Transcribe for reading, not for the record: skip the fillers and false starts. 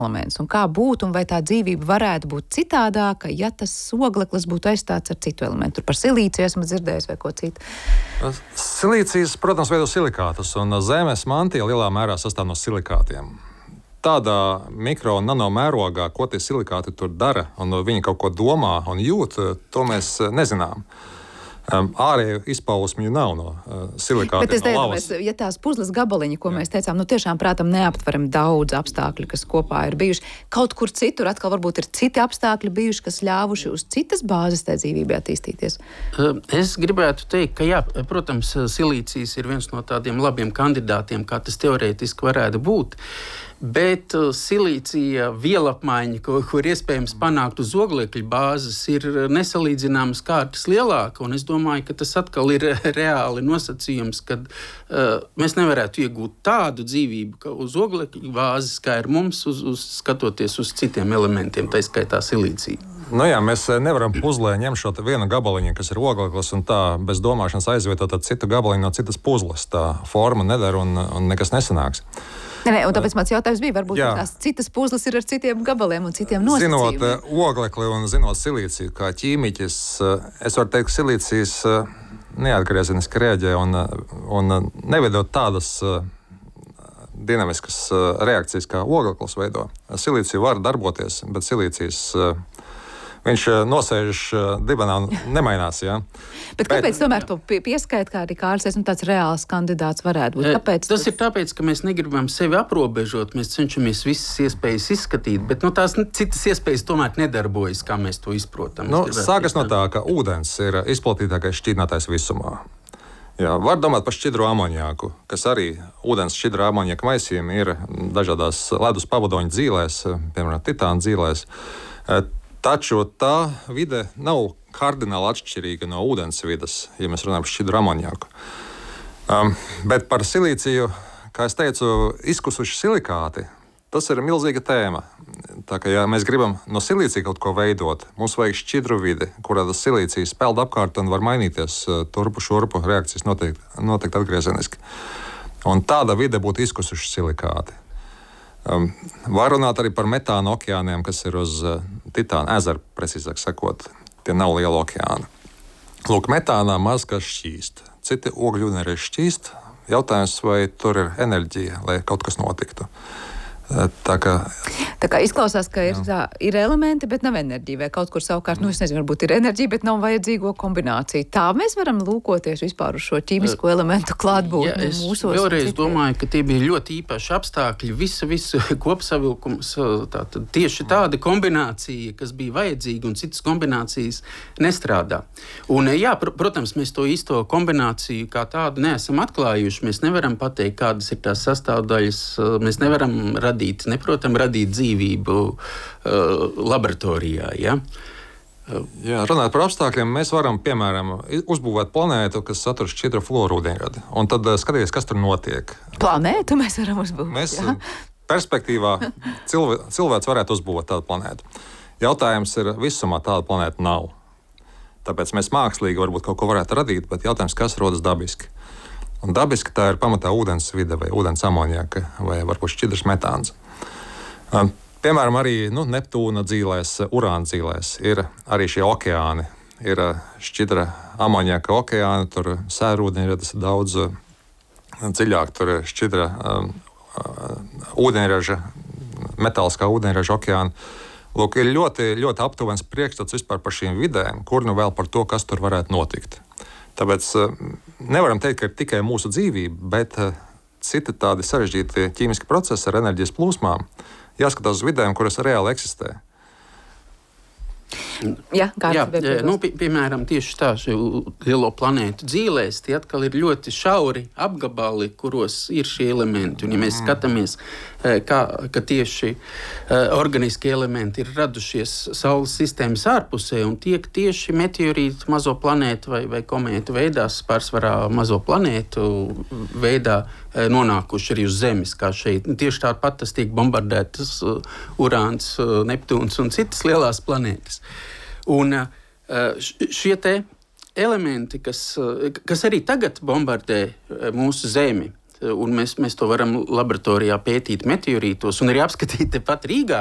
elements un kā būtu un vai tā dzīvība varētu būt citādāka, ja tas ogleklis būtu aizstāts ar citu elementu. Par silīciju esmu dzirdējis vai ko citu. Silīcijas, protams, veido silikātus, un Zemes mantija lielā mērā sastāv no silikātiem. Tādā mikro un nano mērogā, ko tie silikāti tur dara, un viņi kaut ko domā un jūt, to mēs nezinām. Ārēju izpausmju nav no silikātiem. Bet es domāju, ja tās puzles gabaliņi, ko mēs teicām, tiešām prātam neaptveram daudz apstākļu, kas kopā ir bijuši. Kaut kur citur atkal varbūt ir citi apstākļi bijuši, kas ļāvuši uz citas bāzes tai dzīvībai attīstīties. Es gribētu teikt, ka jā, protams, silīcijas ir viens no tādiem labiem kandidātiem, kā tas teorētiski varētu būt. Bet silīcija vielapmaiņa, kur iespējams panākt uz oglekļa bāzes, ir nesalīdzināmas kārtas lielāka. Un es domāju, ka tas atkal ir reāli nosacījums, ka mēs nevarētu iegūt tādu dzīvību, ka uz oglekļa bāzes, kā ir mums, skatoties uz citiem elementiem, tā skaitā silīcija. Nu jā, mēs nevaram puzlē ņemt šo vienu gabaliņu, kas ir ogleklis, un tā bez domāšanas aizvietot citu gabaliņu no citas puzles. Tā forma nedara un nekas nesanāks. Nē, un tāpēc mans jautājums bija, varbūt tās citas puzles ir ar citiem gabaliem un citiem nosacījumiem. Zinot oglekli un zinot silīciju kā ķīmiķis, es varu teikt, ka silīcijas neatgriezeniski reaģē un nevedot tādas dinamiskas reakcijas, kā ogleklis veido. Silīcija var darboties, bet silīcijas viņš nosēžas dibenā un nemainās. Ja? Bet kāpēc tomēr to pieskait, kā arī Kārlis, tāds reāls kandidāts varētu būt? Kāpēc tas ir tāpēc, ka mēs negribam sevi aprobežot, mēs cenšamies visas iespējas izskatīt, bet tās citas iespējas tomēr nedarbojas, kā mēs to izprotam. Sākas no tā, ka ūdens ir izplatītākais šķidrinātājs visumā. Jā, var domāt par šķidro amoniaku, kas arī ūdens šķidrā amoniaka maisījumi ir dažādās ledus pavadoņu dzīlēs, piemēram, titāna dzīlēs. Taču tā vide nav kardināli atšķirīga no ūdens vides, ja mēs runājam par šķidru amoniaku. Bet par silīciju, kā es teicu, izkusuši silikāti, tas ir milzīga tēma. Tā kā, ja mēs gribam no silīcija kaut ko veidot, mums vajag šķidru vidi, kurā tas silīcijas peld apkārt un var mainīties turpu šurpu, reakcijas noteikti atgriezeniski. Un tāda vide būtu izkusuši silikāti. Var runāt arī par metāna okeāniem, kas ir uz Titāna ezera, precīzāk sakot. Tie nav lieli okeāni. Lūk, metānā maz kas šķīst. Citi ogļūdeni arī šķīst. Jautājums, vai tur ir enerģija, lai kaut kas notiktu. Tā kā izklausās, ka ir elementi, bet nav enerģija. Vai kaut kur savukārt, es nezinu, varbūt ir enerģija, bet nav vajadzīgo kombināciju. Tā mēs varam lūkoties vispār uz šo ķīmisko elementu klātbūtni mūsos. Es vēlreiz domāju, ka tie bija ļoti īpaši apstākļi. Visu kopsavilkums, tieši tāda kombinācija, kas bija vajadzīga, un citas kombinācijas nestrādā. Un jā, protams, mēs to īsto kombināciju kā tādu neesam atklājuši. Mēs nevaram pateikt, kādas ir tās sastāvdaļas. Mēs nevaram radīt dzīvību laboratorijā. Ja? Jā, runājot par apstākļiem, mēs varam, piemēram, uzbūvēt planētu, kas satur šķidru fluorūdeņradi, un tad skatīties, kas tur notiek. Planētu mēs varam uzbūvēt? Perspektīvā cilvēks varētu uzbūvēt tādu planētu. Jautājums ir, visumā tāda planēta nav. Tāpēc mēs mākslīgi varbūt kaut ko varētu radīt, bet jautājums, kas rodas dabiski. Un dabiski tā ir pamatā ūdens vide vai ūdens amoniaka vai varbūt šķidrs metāns. Piemēram, arī Neptūna dzīlēs, Urāna dzīlēs ir arī šie okeāni. Ir šķidra amoniaka okeāni, tur sērūdeņradas ir daudz dziļāk, tur ir šķidra ūdeņraža, metāliskā ūdeņraža okeāni. Lūk, ir ļoti, ļoti aptuvens priekšstats vispār par šīm vidēm, kur vēl par to, kas tur varētu notikt. Tāpēc nevaram teikt, ka ir tikai mūsu dzīvība, bet citi tādi sarežģīti ķīmiski procesi ar enerģijas plūsmām jāskatās uz vidēm, kuras reāli eksistē. Piemēram, tieši tā lielo planētu dzīlēs, tie atkal ir ļoti šauri apgabali, kuros ir šie elementi. Un, ja mēs skatāmies, ka tieši organiski elementi ir radušies Saules sistēmas ārpusē un tiek tieši meteorītu mazo planētu vai komētu veidās, pārsvarā mazo planētu veidā nonākuši arī uz Zemes, kā šeit. Tieši tāpat tas tiek bombardētas Urāns, Neptūns un citas lielās planētas. Un šie te elementi, kas arī tagad bombardē mūsu Zemi, un mēs to varam laboratorijā pētīt meteorītos un arī apskatīt tepat Rīgā.